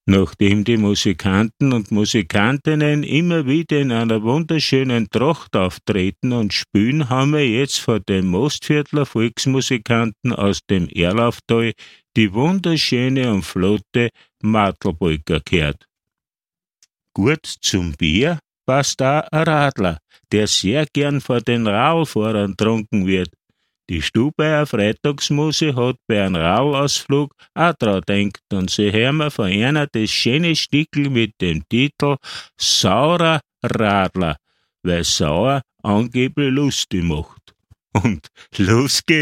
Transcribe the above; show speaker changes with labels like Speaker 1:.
Speaker 1: Nachdem die Musikanten und Musikantinnen immer wieder in einer wunderschönen Tracht auftreten und spielen, haben wir jetzt von den Mostviertler Volksmusikanten aus dem Erlauftal die wunderschöne und flotte Martelpolka gehört. Gut zum Bier passt auch ein Radler, der sehr gern vor den Radlfahrern trunken wird. Die Stubaier Freitagsmuse hat bei einem Radlausflug auch dran denkt und sie hören wir von einer das schöne Stickel mit dem Titel Saurer Radler, weil sauer angeblich lustig macht. Und los geht's!